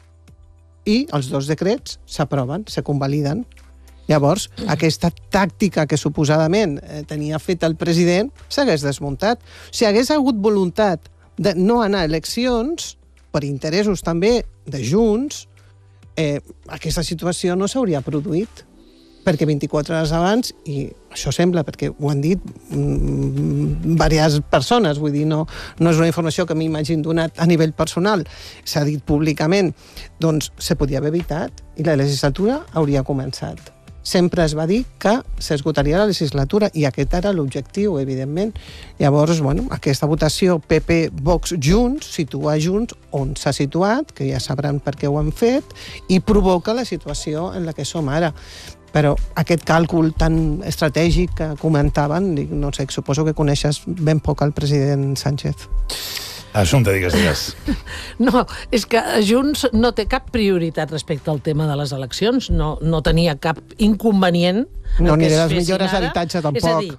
S6: i els 2 decrets s'aproven, se convaliden. Llavors, aquesta tàctica que suposadament tenia fet el president s'hagués desmuntat. Si hagués hagut voluntat de no anar a eleccions, per interessos també de Junts, aquesta situació no s'hauria produït. Perquè 24 hores abans, i això sembla, perquè ho han dit diverses persones, vull dir, no és una informació que m'imagino donat a nivell personal, s'ha dit públicament, doncs se podia haver evitat i la legislatura hauria començat. Sempre es va dir que s'esgotaria la legislatura i aquest era l'objectiu, evidentment. Llavors, bueno, aquesta votació PP, Vox, Junts, situa Junts on s'ha situat, que ja sabran per què ho han fet, i provoca la situació en la que som ara. Però aquest càlcul tan estratègic que comentaven, no sé, suposo que coneixes ben poc el president Sánchez.
S1: Assumpta, digues.
S17: No, és que Junts no té cap prioritat respecte al tema de les eleccions, no tenia cap inconvenient.
S6: No, ni de les millores d'habitatge tampoc.
S17: És a dir,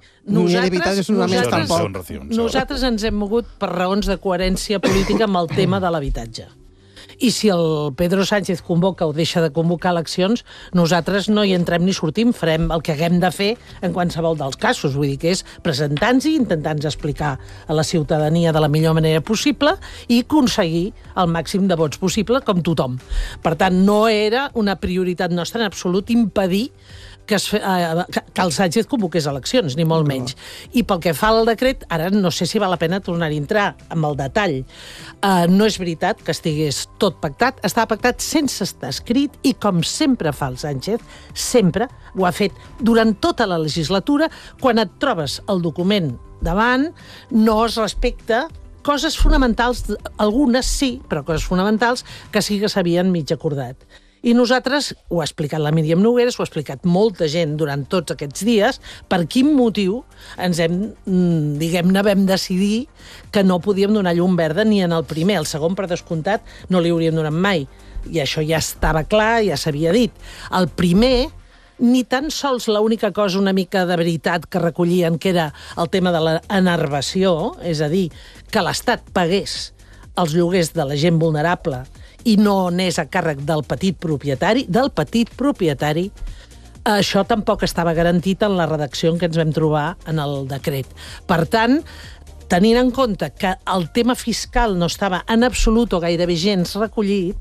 S17: nosaltres ens hem mogut per raons de coherència política amb el tema de l'habitatge. I si el Pedro Sánchez convoca o deixa de convocar eleccions, nosaltres no hi entrem ni sortim, farem el que haguem de fer en qualsevol dels casos. Vull dir que és presentar-nos i intentar-nos explicar a la ciutadania de la millor manera possible i aconseguir el màxim de vots possible, com tothom. Per tant, no era una prioritat nostra en absolut impedir que el Sánchez convoqués eleccions, ni molt menys. I pel que fa al decret, ara no sé si val la pena tornar a entrar amb el detall. No és veritat que estigués tot pactat, estava pactat sense estar escrit i, com sempre fa el Sánchez, sempre ho ha fet durant tota la legislatura. Quan et trobes el document davant, no es respecta coses fonamentals, algunes sí, però coses fonamentals que sí que s'havien mig acordat. I nosaltres, ho ha explicat la Míriam Nogueras, ho ha explicat molta gent durant tots aquests dies, per quin motiu ens vam decidir que no podíem donar llum verda ni en el primer. El segon, per descomptat, no li hauríem donat mai. I això ja estava clar, ja s'havia dit. El primer ni tan sols l'única cosa una mica de veritat que recollien, que era el tema de l'enervació, és a dir, que l'Estat pagués els lloguers de la gent vulnerable i no anés a càrrec del petit propietari, això tampoc estava garantit en la redacció en què ens vam trobar en el decret. Per tant, tenint en compte que el tema fiscal no estava en absolut o gairebé gens recollit,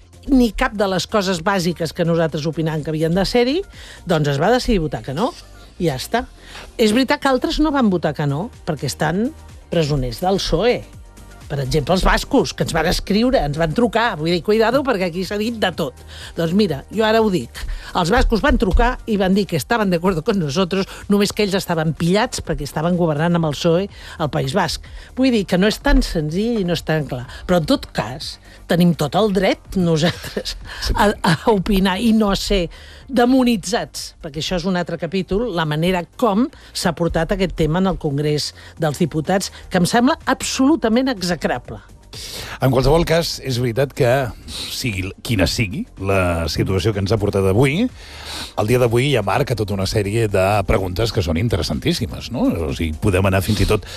S17: ni cap de les coses bàsiques que nosaltres opinàvem que havien de ser-hi, doncs es va decidir votar que no. I ja està. És veritat que altres no van votar que no, perquè estan presoners del PSOE. Per exemple, els bascos, que ens van escriure, ens van trucar. Vull dir, cuidado, perquè aquí s'ha dit de tot. Doncs mira, jo ara ho dic. Els bascos van trucar i van dir que estaven d'acord con nosotros, només que ells estaven pillats perquè estaven governant amb el PSOE al País Basc. Vull dir que no és tan senzill i no és tan clar. Però en tot cas, tenim tot el dret nosaltres a opinar i no a ser demonitzats, perquè això és un altre capítol, la manera com s'ha portat aquest tema en el Congrés dels Diputats, que em sembla absolutament execrable.
S1: En qualsevol cas, és veritat que, sigui quina sigui la situació que ens ha portat avui, el dia d'avui ja marca tota una sèrie de preguntes que són interessantíssimes, no? O sigui, podem anar fins i tot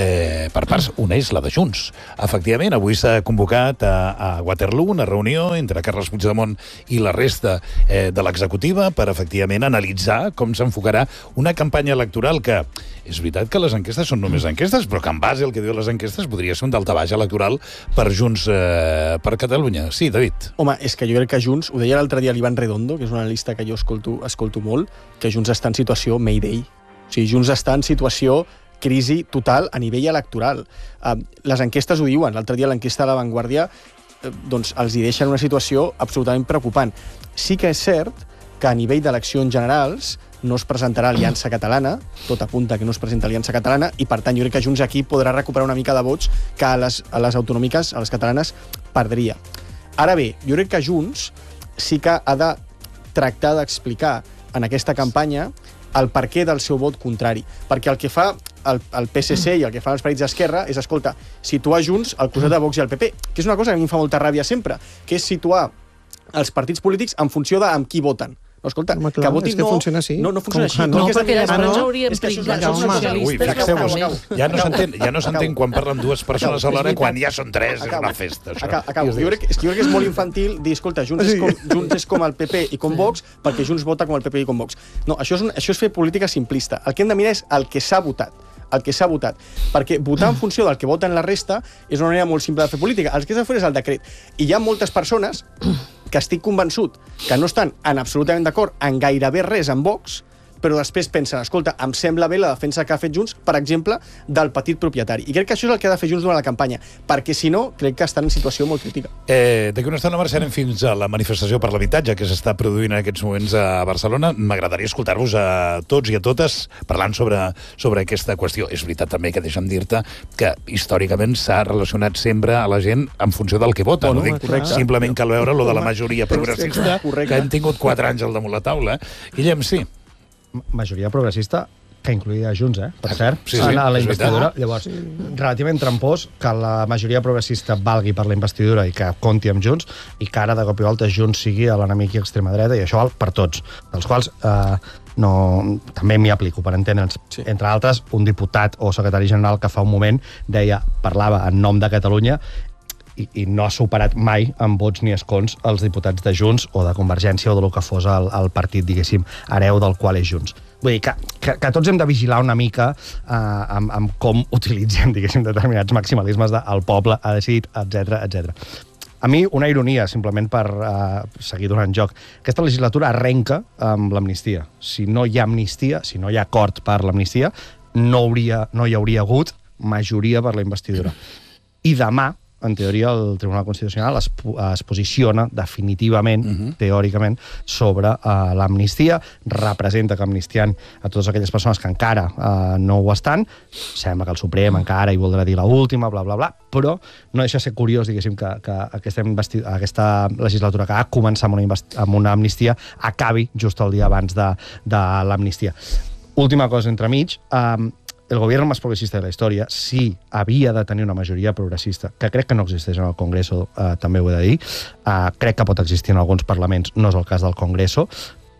S1: per parts. Una és la de Junts. Efectivament, avui s'ha convocat a Waterloo una reunió entre Carles Puigdemont i la resta de l'executiva per, efectivament, analitzar com s'enfocarà una campanya electoral que és veritat que les enquestes són només enquestes, però que en base al que diuen les enquestes podria ser un daltabaix electoral per Junts per Catalunya. Sí, David.
S2: Home, és que jo crec que Junts, ho deia l'altre dia l'Ivan Redondo, que és una analista que jo escolto molt, que Junts està en situació Mayday. O sigui, Junts està en situació crisi total a nivell electoral. Les enquestes ho diuen. L'altre dia l'enquesta de La Vanguardia doncs els hi deixa en una situació absolutament preocupant. Sí que és cert que a nivell d'eleccions generals no es presentarà Aliança Catalana, tot apunta que no es presenta Aliança Catalana, i per tant jo crec que Junts aquí podrà recuperar una mica de vots que a les autonòmiques, a les catalanes, perdria. Ara bé, jo crec que Junts sí que ha de tractar d'explicar en aquesta campanya el perquè del seu vot contrari. Perquè el que fa el PSC i el que fan els partits d'esquerra és, escolta, situar Junts al costat de Vox i el PP, que és una cosa que a mi em fa molta ràbia sempre, que és situar els partits polítics en funció de amb qui voten. No, escolta,
S6: home, clar, que votin no... funciona així.
S2: No funciona així.
S17: No, perquè llavors hauríem trigat els
S1: socialistes. Ja no s'entén quan parlen dues persones alhora, quan ja són tres, és una festa.
S2: Acabo. Jo crec que és molt infantil dir, escolta, Junts és com el PP i com Vox, perquè Junts vota com el PP i com Vox. No, això és fer política simplista. El que hem de mirar és el que s'ha votat. Perquè votar en funció del que voten la resta és una manera molt simple de fer política. El que s'ha de fer és el decret. I hi ha moltes persones que estic convençut que no estan absolutament d'acord en gairebé res amb Vox, però després pensen, escolta, em sembla bé la defensa que ha fet Junts, per exemple, del petit propietari. I crec que això és el que ha de fer Junts durant la campanya, perquè si no, crec que estan en situació molt crítica.
S1: D'aquí una estona marxarem fins a la manifestació per l'habitatge que s'està produint en aquests moments a Barcelona. M'agradaria escoltar-vos a tots i a totes parlant sobre aquesta qüestió. És veritat també que deixa'm dir-te que històricament s'ha relacionat sempre a la gent en funció del que vota. No dic simplement cal veure lo de la majoria progressista, que hem tingut 4 anys al damunt la taula. Guillem, sí.
S3: Majoria progressista que incloïa Junts, per cert, a la investidura. Llavors, relativament trampós que la majoria progressista valgui per la investidura i que compti amb Junts, i que ara de cop i volta Junts sigui l'enemic i extrema dreta, i això val per tots, dels quals també m'hi aplico, per entendre'ns. Entre altres, un diputat o secretari general que fa un moment parlava en nom de Catalunya i no ha superat mai en vots ni escons els diputats de Junts o de Convergència o del que fos el partit, diguéssim, hereu del qual és Junts. Vull dir que tots hem de vigilar una mica amb com utilitzem, diguéssim, determinats maximalismes de el poble ha decidit, etc. A mi, una ironia, simplement per seguir donant joc. Aquesta legislatura arrenca amb l'amnistia. Si no hi ha amnistia, si no hi ha acord per l'amnistia, no hi hauria hagut majoria per la investidura. I demà, en teoria, el Tribunal Constitucional es posiciona definitivament, teòricament, sobre l'amnistia, representa que amnistiant a totes aquelles persones que encara no ho estan, sembla que el Suprem encara hi voldrà dir l'última, bla, bla, bla, però no deixa de ser curiós, diguéssim, que aquesta legislatura que ha començat amb una amnistia acabi just el dia abans de l'amnistia. Última cosa entremig, el govern més progressista de la història, si havia de tenir una majoria progressista, que crec que no existeix en el Congreso, també ho he de dir, crec que pot existir en alguns parlaments, no és el cas del Congreso,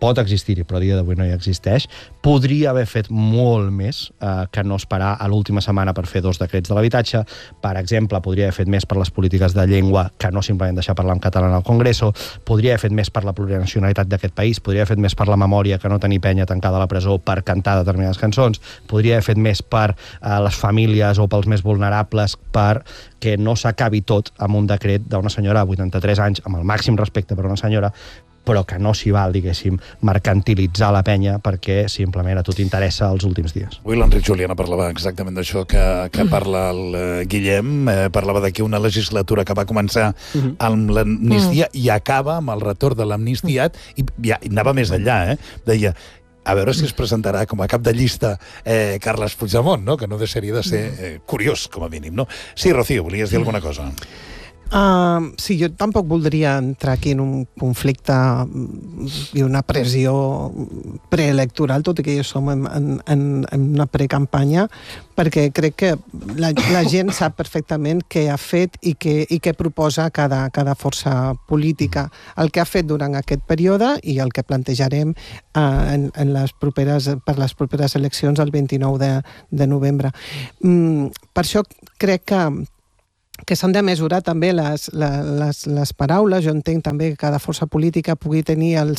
S3: pot existir-hi, però a dia d'avui no hi existeix, podria haver fet molt més que no esperar a l'última setmana per fer 2 decrets de l'habitatge. Per exemple, podria haver fet més per les polítiques de llengua que no simplement deixar parlar en català al Congreso, podria haver fet més per la plurinacionalitat d'aquest país, podria haver fet més per la memòria que no tenir penya tancada a la presó per cantar determinades cançons, podria haver fet més per les famílies o pels més vulnerables, per que no s'acabi tot amb un decret d'una senyora de 83 anys, amb el màxim respecte per una senyora, però que no s'hi val, diguéssim, mercantilitzar la penya perquè simplement a tu t'interessa els últims dies.
S1: Avui l'Enric Juliana parlava exactament d'això que parla el Guillem, parlava que una legislatura que va començar amb l'amnistia i acaba amb el retorn de l'amnistiat i anava més enllà, deia a veure si es presentarà com a cap de llista Carles Puigdemont, no? Que no deixaria de ser curiós, com a mínim, no? Sí, Rocío, volies dir alguna cosa?
S6: Sí, jo tampoc voldria entrar aquí en un conflicte i una pressió preelectoral, tot i que ja som en una precampanya, perquè crec que la gent sap perfectament què ha fet i què proposa cada força política. El que ha fet durant aquest període i el que plantejarem per les properes eleccions el 29 de novembre. Per això crec que s'han de mesurar també les paraules. Jo entenc també que cada força política pugui tenir la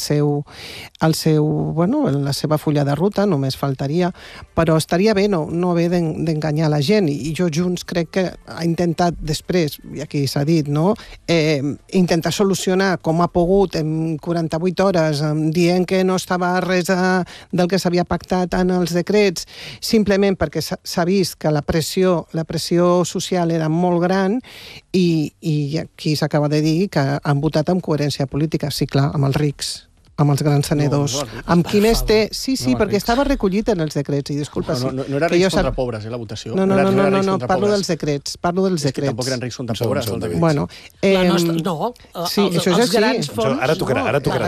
S6: seva fulla de ruta, només faltaria, però estaria bé no haver d'enganyar la gent. I jo Junts crec que ha intentat després, i aquí s'ha dit, intentar solucionar com ha pogut en 48 hores, dient que no estava res del que s'havia pactat en els decrets, simplement perquè s'ha vist que la pressió social era molt gran i aquí s'acaba de dir que han votat amb coherència política. Sí, clar, amb els rics, amb els grans tenedors, amb qui més té... Sí, perquè estava recollit en els decrets, i disculpa...
S2: No era rics contra pobres, la votació.
S6: No, parlo dels decrets. És que
S2: tampoc eren rics contra pobres.
S6: Bueno,
S17: els grans fons...
S1: Ara tocarà.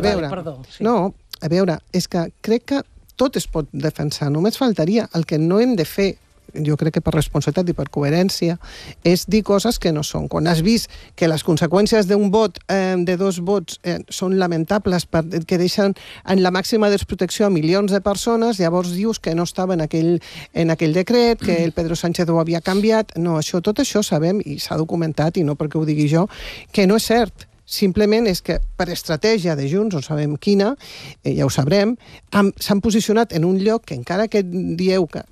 S6: A veure, és que crec que tot es pot defensar, només faltaria. El que no hem de fer, jo crec que per responsabilitat i per coherència, és dir coses que no són. Quan has vist que les conseqüències d'un vot, de 2 vots, són lamentables, que deixen en la màxima desprotecció a milions de persones, llavors dius que no estava en aquell decret, que el Pedro Sánchez ho havia canviat. No, tot això sabem, i s'ha documentat, i no perquè ho digui jo, que no és cert. Simplement és que per estratègia de Junts, no sabem quina, ja ho sabrem, s'han posicionat en un lloc que encara que dieu que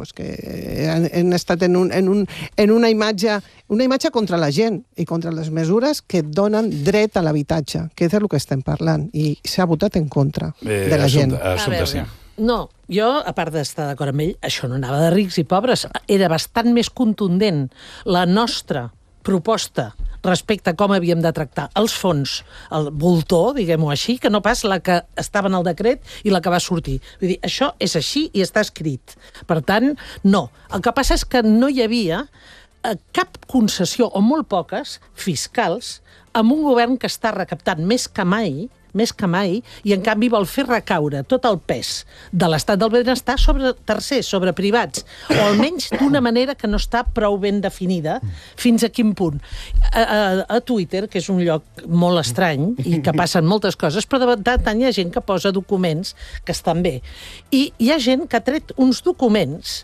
S6: han estat en una imatge contra la gent i contra les mesures que donen dret a l'habitatge, que és del que estem parlant, i s'ha votat en contra de la gent.
S17: No, jo, a part d'estar d'acord amb ell, això no anava de rics i pobres, era bastant més contundent la nostra proposta respecte a com havíem de tractar els fons, el voltor, diguem-ho així, que no pas la que estava en el decret i la que va sortir. Vull dir, això és així i està escrit. Per tant, no. El que passa és que no hi havia cap concessió, o molt poques, fiscals, amb un govern que està recaptant més que mai, i en canvi vol fer recaure tot el pes de l'estat del benestar sobre tercers, sobre privats, o almenys d'una manera que no està prou ben definida fins a quin punt. A Twitter, que és un lloc molt estrany i que passen moltes coses, però de tant hi ha gent que posa documents que estan bé. I hi ha gent que ha tret uns documents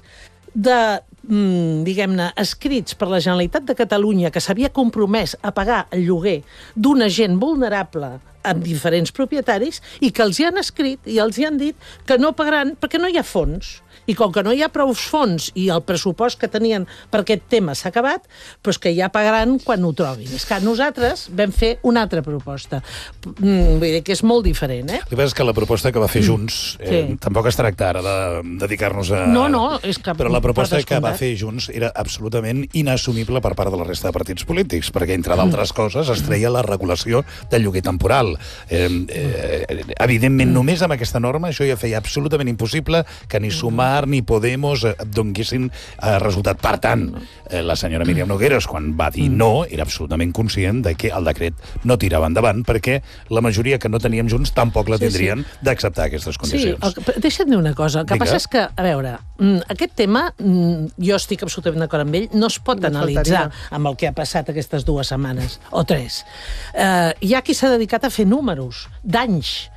S17: diguem-ne, escrits per la Generalitat de Catalunya, que s'havia compromès a pagar el lloguer d'una gent vulnerable amb diferents propietaris, i que els hi han escrit i els hi han dit que no pagaran perquè no hi ha fons. I com que no hi ha prou fons i el pressupost que tenien per aquest tema s'ha acabat, doncs que ja pagaran quan ho trobin. És que nosaltres vam fer una altra proposta. Vull dir que és molt diferent,
S1: El que passa és que la proposta que va fer Junts tampoc es tracta ara de dedicar-nos a...
S17: No, és que...
S1: Però la proposta que va fer Junts era absolutament inassumible per part de la resta de partits polítics, perquè, entre d'altres coses, es treia la regulació del lloguer temporal. Evidentment, només amb aquesta norma això ja feia absolutament impossible que ni Sumar ni Podemos donguessin resultat. Per tant, la senyora Míriam Nogueras, quan va dir no, era absolutament conscient de que el decret no tirava endavant, perquè la majoria que no teníem Junts tampoc la tindrien d'acceptar aquestes condicions.
S17: Sí, deixa't dir una cosa. El que passa és que, a veure, aquest tema, jo estic absolutament d'acord amb ell, no es pot analitzar amb el que ha passat aquestes 2 setmanes, o 3. Hi ha qui s'ha dedicat a fer números d'anys,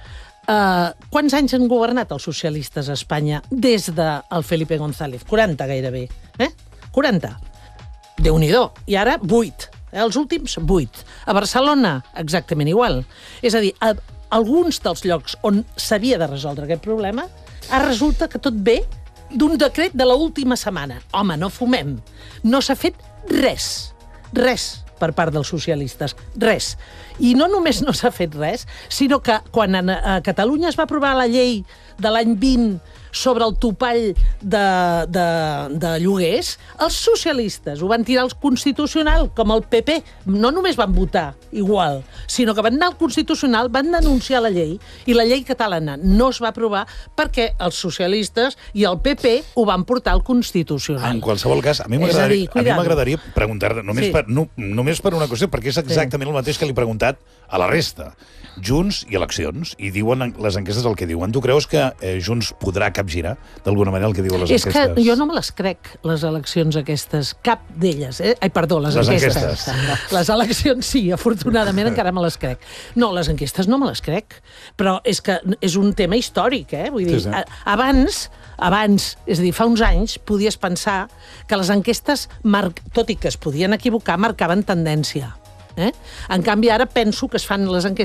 S17: Quants anys han governat els socialistes a Espanya des del Felipe González? 40 gairebé. 40. Déu-n'hi-do. I ara 8. Els últims 8. A Barcelona, exactament igual. És a dir, a alguns dels llocs on s'havia de resoldre aquest problema, ara resulta que tot ve d'un decret de l'última setmana. Home, no fumem. No s'ha fet res. Res per part dels socialistes. Res. I no només no s'ha fet res, sinó que quan a Catalunya es va aprovar la llei de l'any 20 sobre el topall de lloguers, els socialistes ho van tirar al Constitucional, com el PP. No només van votar igual, sinó que van anar al Constitucional, van denunciar la llei, i la llei catalana no es va aprovar perquè els socialistes i el PP ho van portar al Constitucional.
S1: En qualsevol cas, a mi m'agradaria preguntar-te, només per una qüestió, perquè és exactament el mateix que li he preguntat a la resta. Junts i eleccions, i diuen les enquestes el que diuen. Tu creus que Junts podrà capgirar d'alguna manera el que diuen les enquestes?
S17: És que jo no me les crec, les eleccions aquestes, cap d'elles. Ai, perdó, les enquestes. Les eleccions sí, afortunadament encara me les crec. No, les enquestes no me les crec, però és que és un tema històric, Vull dir, abans, és a dir, fa uns anys, podies pensar que les enquestes, tot i que es podien equivocar, marcaven tendència. En canvi, ara penso que es fan les enquestes